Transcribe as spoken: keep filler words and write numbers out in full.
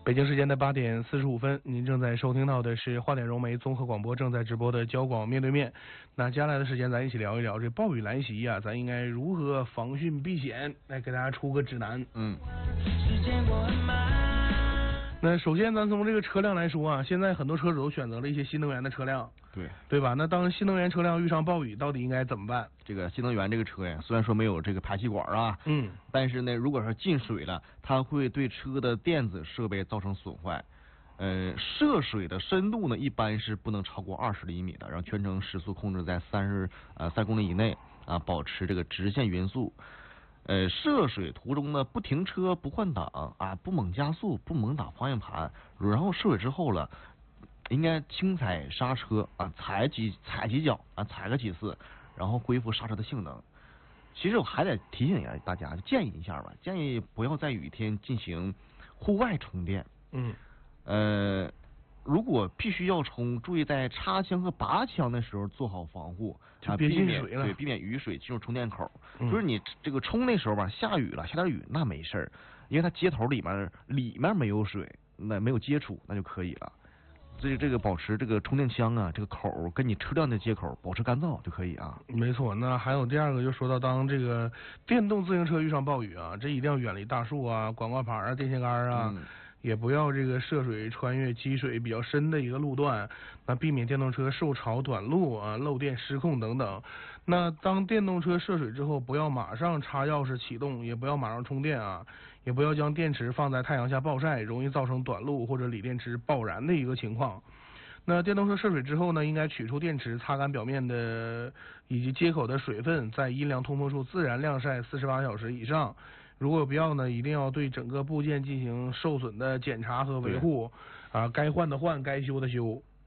北京时间的八点四十五分，您正在收听到的是花点融媒综合广播正在直播的交广面对面。那接下来的时间，咱一起聊一聊这暴雨来袭啊，咱应该如何防汛避险？来给大家出个指南。 嗯。 那首先，咱从这个车辆来说啊，现在很多车主都选择了一些新能源的车辆， 对对吧？那当新能源车辆遇上暴雨，到底应该怎么办？ 这个新能源这个车呀，虽然说没有这个排气管啊， 嗯， 但是呢，如果说进水了，它会对车的电子设备造成损坏。呃，涉水的深度呢，一般是不能超过二十厘米的，然后全程时速控制在三十呃三公里以内啊，保持这个直线匀速。呃，涉水途中呢，不停车，不换挡啊，不猛加速，不猛打方向盘，然后涉水之后了，应该轻踩刹车啊，踩几踩几脚啊，踩个几次，然后恢复刹车的性能。其实我还得提醒一下大家，建议一下吧，建议不要在雨天进行户外充电。 嗯， 呃。如果必须要充，注意在插枪和拔枪的时候做好防护， 就别进水了， 对，避免雨水进入充电口。 嗯、 就是你这个充那时候吧，下雨了，下点雨那没事儿，因为它接头里面里面没有水，那没有接触，那就可以了。所以这个保持这个充电枪啊，这个口跟你车辆的接口保持干燥就可以啊。 没错，那还有第二个就说到，当这个电动自行车遇上暴雨啊，这一定要远离大树啊、广告牌啊、电线杆啊。嗯，也不要这个涉水穿越积水比较深的一个路段，那避免电动车受潮短路啊、漏电失控等等。那当电动车涉水之后，不要马上插钥匙启动，也不要马上充电啊，也不要将电池放在太阳下暴晒，容易造成短路或者锂电池爆燃的一个情况。那电动车涉水之后呢，应该取出电池，擦干表面的以及接口的水分，在阴凉通风处自然晾晒四十八小时以上。如果有必要呢，一定要对整个部件进行受损的检查和维护，啊，该换的换，该修的修。